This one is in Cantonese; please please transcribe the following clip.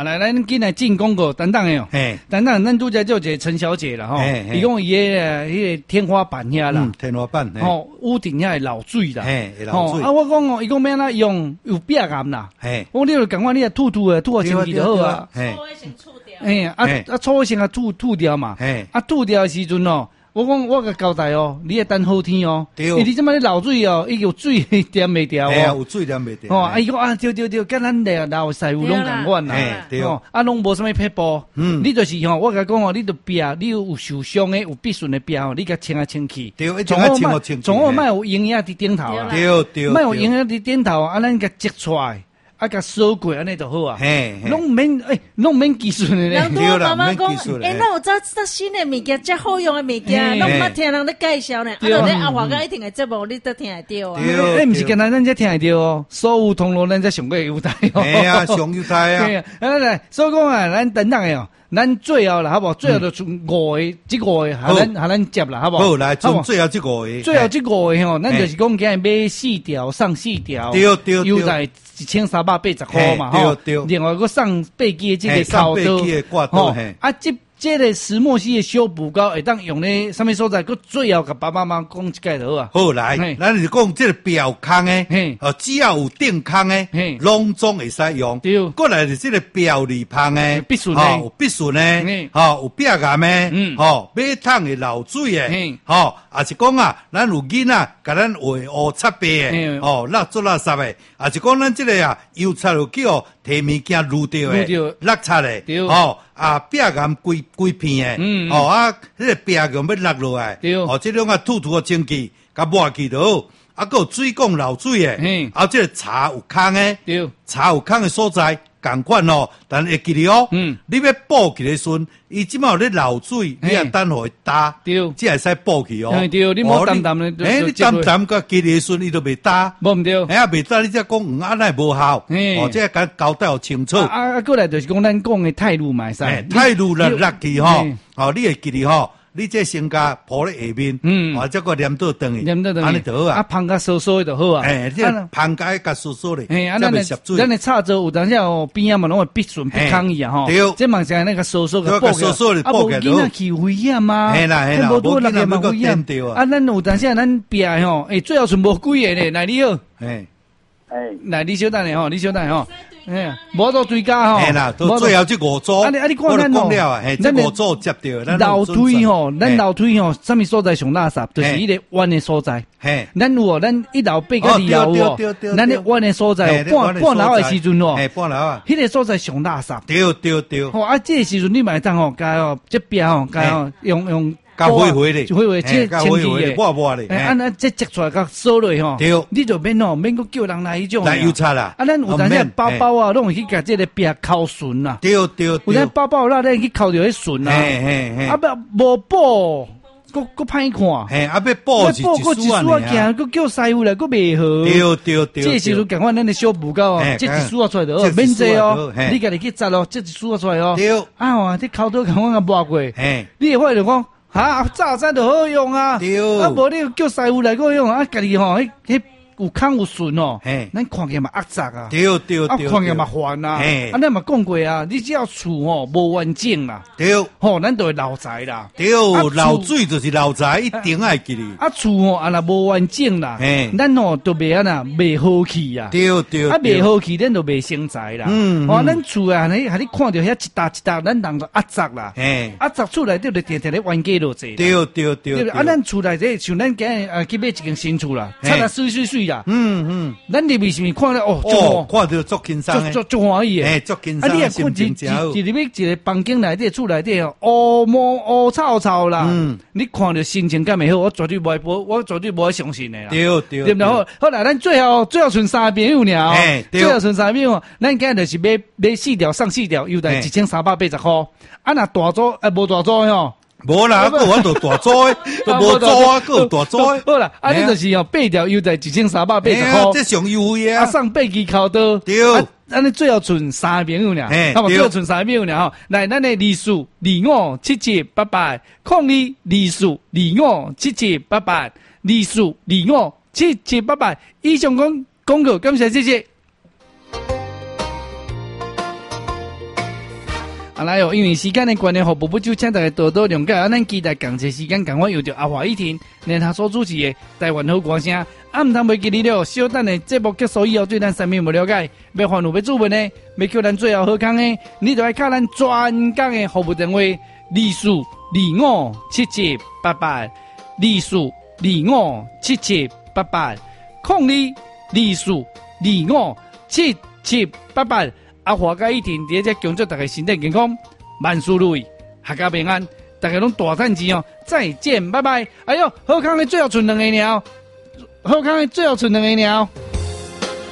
来，咱进来进广告，等等的哦。等等，咱拄则叫一个陈小姐啦吼，伊讲伊迄个天花板遐啦， 天花板， 屋顶遐会漏水啦， 漏水。 我讲哦，伊讲要哪用有壁癌啦，我你就赶快你啊吐啊清气就好啊，初先吐掉嘛，吐掉的时阵哦。我讲，我甲交代哦，你要等好天哦。对。你即摆你漏水哦，伊有水点袂掉哦。 有水点袂掉。 伊讲对，跟咱老师傅拢共款啦。对。拢无啥物撇步。你就是我甲讲哦，你壁你有受伤的、有必损的壁哦，你甲清气。对。从我莫有营养伫顶头啊。对。莫有营养伫顶头咱甲摘出来。甲收过安尼就好啊，拢免技术的咧。 人都妈妈讲，那有早新的物件，遮好用的物件，拢捌听人咧介绍呢。你阿华哥一定会节目，你都听会到啊。 毋是干那咱才听会到哦，所有通路咱才上过优待哦。 上优待啊。 来，所以讲啊，咱等等的哦。咱最后啦，好不？最后就5个，这5个，下咱接啦，好不？ 好，来，从最后这5个。 最后这5个吼，咱就是讲今日买4条上4条， 对， 优待1380块嘛，吼。对。另外个上背机的这个靠刀，这个石墨烯的修补膏会当用咧什么所在？佮最后甲爸爸妈妈讲一解就好啊。 好来，咱就讲这个表空诶，只要有顶空诶，拢总会使用。对。过来是这个表里旁诶， 必须有必须诶，有壁癌诶，马桶的漏水诶，也是讲啊，咱有囡仔甲咱画乌擦白诶，做垃圾诶，也是讲咱这个油擦有叫摕物件撸掉诶，垃圾诶，壁癌规片诶，迄个壁癌要落落来，这种吐清气，甲抹去就好。还有水管漏水诶，这个茶有空诶，茶有空诶所在，同款哦，但会记得哦，你要补起来时，伊即马有咧漏水，你也等互伊打，只会使补起哦。 对，你莫淡淡咧， 你淡淡甲记咧时，伊都袂打， 无毋对。 袂打，你则讲安尼无效，这甲交代清楚。 过来就是讲咱讲诶态度嘛，使态度落去吼，你会记得吼。你这身家铺咧下面，这个黏倒等于，安尼就好啊。 芳甲酥酥的就好啊。 这芳甲甲酥酥的， 咱袂涩水。咱的插座有当时哦边啊嘛拢会必顺不抗议啊吼。对。这嘛是那个酥酥的酥酥的无囡仔去危险嘛。 嘿啦， 无多那个嘛危险。咱有当时咱壁吼，最后剩无几个咧，来你好。来你小等下吼，你小等下吼。无到追加吼， 啦，到最后这5组， 你看咱吼， 这5组接到， 楼梯吼，咱楼梯吼，什么所在上垃圾，就是迄个弯的所在。咱有哦，咱1楼8甲2楼哦，咱咧弯的所在，半楼的时阵哦， 半楼啊， 迄个所在上垃圾。 对。 吼这个时阵你买当吼，加哦，这边吼，加哦，用。 加灰的， 这清气的， 抹的， 这摘出来甲收落吼， 对， 你就免搁叫人来迄种， 来油擦啦。 咱有当时包包啊，拢会去甲这个壁敲顺啦。 对。 有当包包那咱去敲着迄顺啦。无补，佫歹看。 要补一束啊， 佫叫师傅来，佫袂好。对。这时阵赶快咱的小布膏哦，这一束出来就好，免济哦。你家己去摘咯，这一束出来哦。对。这敲刀赶快甲抹过。你会发现讲。早餐就好用啊，无你叫师傅来个用家己吼，迄有空有顺哦，咱看起来嘛压杂啊， 对， 看起来嘛烦啊，咱嘛讲过啊，你只要厝吼无完整啦， 对， 咱就会漏财啦， 对，漏水就是漏财，一定爱记哩。 厝吼若无完整啦，咱吼就袂安那袂好气啊， 对， 袂好气，咱就袂生财啦。咱厝啊，你看到遐一笪一笪，咱人就压杂啦，压杂厝内底就定定咧冤家落济。 对。 咱厝内底像咱今日去买一间新厝啦，擦得水。咱入去是咪看了看到足轻松， 足欢喜诶， 足轻松， 你也看入去一个房间内底厝内底乌臭啦，你看着心情敢袂好，我绝对无爱相信诶啦。对不对？好啦，咱最后剩3朋友了，最后剩3朋友，咱今日就是买4条上4条，优待1380块。若大组无大组吼。 无啦，我都大组诶，都无组啊，有大组诶。 好啦，你就是8条优待1380块， 这上优惠啊。 上8支口刀，对。你最后剩3朋友俩，那么最后剩3朋友俩吼，来，咱的利数257788，控利利数257788，利数257788，以上广告，感谢谢谢。 来哦，因为时间的关系，服务部就请大家多多谅解。咱期待共济时间，赶快由着阿华一天联合所主持的台湾好歌声。唔通袂记你了，小等的节目结束以后，对咱啥物无了解，要欢有要主问的，要叫咱最后好康的，你就要敲咱专港的服务电话24257788，24257788，阿华甲一天伫只恭祝大家身体健康，万事如意，阖家平安，大家拢大赚钱哦！再见，拜拜。哎呦，好康的最后剩2个鸟。好康的最后剩2个鸟。